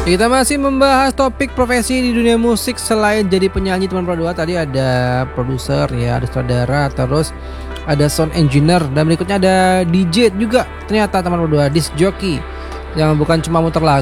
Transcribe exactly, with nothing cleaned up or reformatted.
Kita masih membahas topik profesi di dunia musik. Selain jadi penyanyi teman berdua, tadi ada produser ya, ada saudara, terus ada sound engineer, dan berikutnya ada D J juga ternyata teman berdua, disc jockey yang bukan cuma muter lagu